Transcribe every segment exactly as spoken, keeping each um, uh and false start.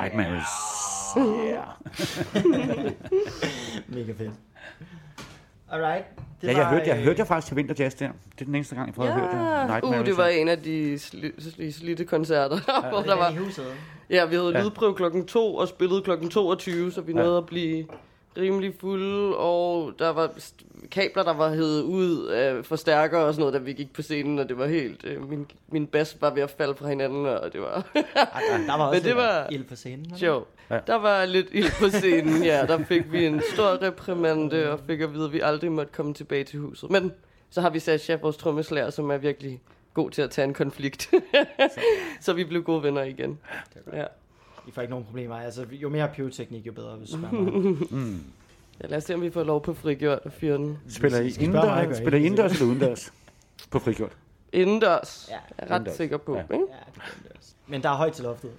Nightmares. Yeah. Mega fedt. Alright. Det ja, jeg hørte, jeg hørte jeg faktisk til Vinterjazz der. Det er den eneste gang, jeg prøvede ja. at høre det. Nightmares. Uh, det var en af de sli- slidte koncerter, ja, hvor der var... i huset. Ja, vi havde ja. lydprøve klokken to og spillede klokken toogtyve, så vi ja. nåede at blive rimelig fulde, og der var kabler, der var hævet ud af forstærkere og sådan noget, da vi gik på scenen, og det var helt... Øh, min, min bass var ved at falde fra hinanden, og det var... Ej, der var også det var ild på scenen. Jo, ja. Der var lidt ild på scenen, ja. Der fik vi en stor reprimande, og fik at vide, at vi aldrig måtte komme tilbage til huset. Men så har vi Sasha, vores trommeslager, som er virkelig god til at tage en konflikt. så. så vi blev gode venner igen. Ja. I får ikke nogen problemer. Altså, jo mere pyroteknik, jo bedre, hvis du spørger mig. mm. Ja, lad os se, om vi får lov på frigjort og fyre den. Spiller I indendørs, spiller I indendørs eller udendørs på frigjort? Indendørs. Ja, jeg er ret indendørs. sikker på. Ja. Ikke? Ja, det er indendørs. Men der er højt til loftet.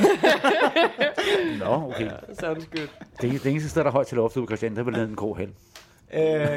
Nå, okay. Ja, sounds good. Det, det eneste sted, der er højt til loftet på Christian, det er vel en grå hal. Øh,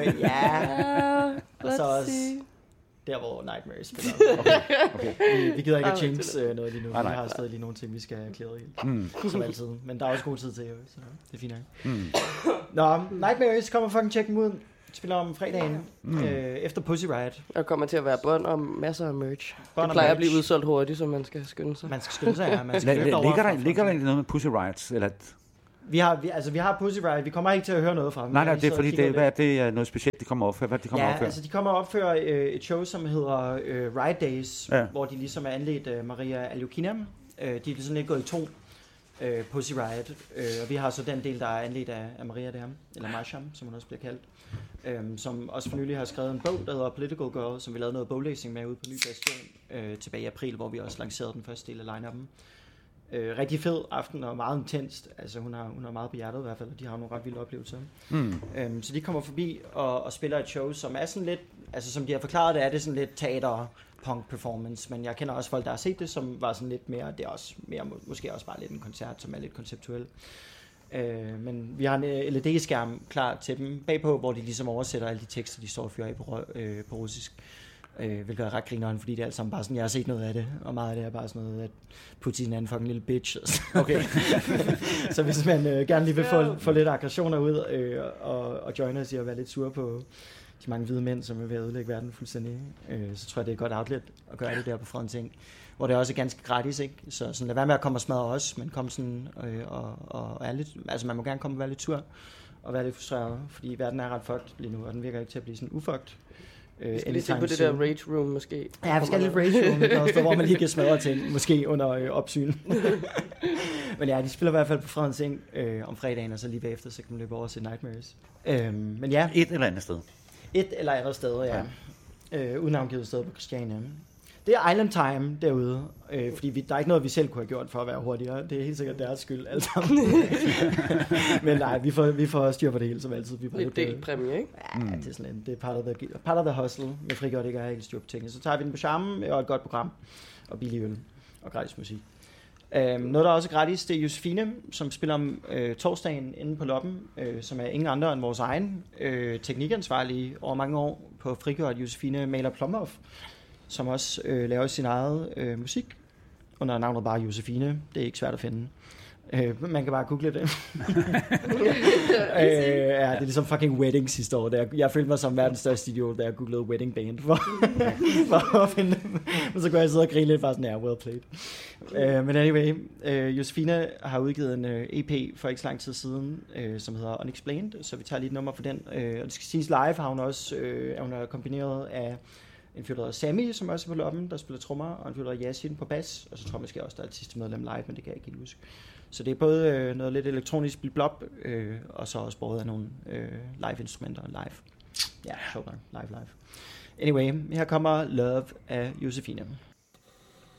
ja. Og så også der, hvor Nightmares spiller. Okay, okay. Vi, vi gider ikke at jinx øh, noget lige nu. Ah, vi har stadig lige nogle ting, vi skal have klaret helt. Mm. Som altid. Men der er også god tid til, så det er fint nok. Mm. Nå, Nightmares kommer fucking tjekke dem ud. Spiller om fredagen, mm. øh, efter Pussy Riot. Der kommer til at være bånd og masser af merch. Bånd det plejer merch. at blive udsolgt hurtigt, så man skal skynde sig. Man skal skynde sig, ja. Man skal løbe ligger, der, ligger der noget med Pussy Riots? Eller? Vi har, vi, altså, vi har Pussy Riot. Vi kommer ikke til at høre noget fra dem. Nej, nej, det er fordi, det, hvad er det er noget specielt, de kommer opføre? Hvad de kommer ja, opføre? altså de kommer at opføre øh, et show, som hedder øh, Riot Days, ja. Hvor de ligesom er anledt øh, Maria Aljukina. Øh, de er ligesom lidt gået i to. Øh, Pussy Riot, øh, og vi har så den del, der er anledt af, af Maria der, eller Marsham, som hun også bliver kaldt, øh, som også for nylig har skrevet en bog, der hedder Political Girl, som vi lavede noget boglæsning med ude på Ny Bastion øh, tilbage i april, hvor vi også lancerede den første del af line-up'en. Øh, rigtig fed aften og meget intenst, altså hun har, hun har meget på hjertet i hvert fald, og de har nogle ret vilde oplevelser. Mm. Øh, så de kommer forbi og, og spiller et show, som er sådan lidt, altså som de har forklaret det, er det sådan lidt teater punk performance, men jeg kender også folk, der har set det, som var sådan lidt mere, det er også mere, måske også bare lidt en koncert, som er lidt konceptuel. Øh, men vi har en L E D-skærm klar til dem bagpå, hvor de ligesom oversætter alle de tekster, de står og fyrer af på, øh, på russisk. Øh, hvilket er ret grineren, fordi det er alt sammen bare sådan, jeg har set noget af det, og meget af det er bare sådan noget, at Putin er en fucking lille bitch. Okay. Så hvis man øh, gerne lige vil få, få lidt aggressioner ud, øh, og, og joiner sig og være lidt sur på de mange hvide mænd, som er ved at ødelægge verden fuldstændig, øh, så tror jeg, det er et godt outlet at gøre det der på Fredens Eng, hvor det også er ganske gratis, ikke? Så sådan, lad være med at komme og smadre os, men kom sådan øh, og, og er lidt, altså man må gerne komme og være lidt sur, og være lidt frustreret, fordi verden er ret fucked lige nu, og den virker ikke til at blive sådan ufucked. Øh, vi skal lige se på det der rage room måske. Ja, vi skal lidt rage room, der også, hvor man lige kan smadre ting, måske under øh, opsyn. Men ja, de spiller i hvert fald på Fredens Eng øh, om fredagen, og så lige bagefter, så kan man løbe over til Nightmares. Øh, men ja. Et eller andet sted. Et eller andet sted, ja. ja. Øh, udnavngivet sted på Christiania. Det er Island Time derude, øh, fordi vi, der er ikke noget, vi selv kunne have gjort for at være hurtigere. Det er helt sikkert deres skyld, alle sammen. Men nej, vi får, vi får styr på det hele, som altid. Vi lidt delt præmie, ikke? Ja, mm. det er sådan en, det er part of the, part of the hustle, med frigjort ikke er helt styr på tingene. Så tager vi den på charmen og et godt program, og billig øl, og gratis musik. Um, noget, der er også gratis, det er Josefine, som spiller om øh, torsdagen inde på Loppen, øh, som er ingen andre end vores egen øh, teknikansvarlige over mange år på frigjort. Josefine Maler Plomhoff, som også øh, laver sin eget øh, musik under navnet bare Josefine. Det er ikke svært at finde. Øh, man kan bare google det. øh, ja, det er ligesom fucking wedding sidste år. Jeg, jeg følte mig som verdens største idiot, da jeg googlede wedding band for, for at finde dem. Men så kunne jeg sidde og grine lidt, bare sådan, ja, well played. Øh, men anyway, øh, Josefine har udgivet en øh, E P for ikke så lang tid siden, øh, som hedder Unexplained, så vi tager lige et nummer for den. Øh, og det skal siges live, har hun også øh, er hun er kombineret af en fyr, der hedder Sammy, som også er på Loppen, der spiller trommer, og en fyr, der hedder Yasin på bas, og så tror jeg måske også, der er et sidste medlem live, men det kan jeg ikke helt huske. Så det er både øh, noget lidt elektronisk blip-blop, øh, og så også både af nogle øh, live-instrumenter live. Ja, sjovt nok. Live, live. Anyway, her kommer Love af Josefine.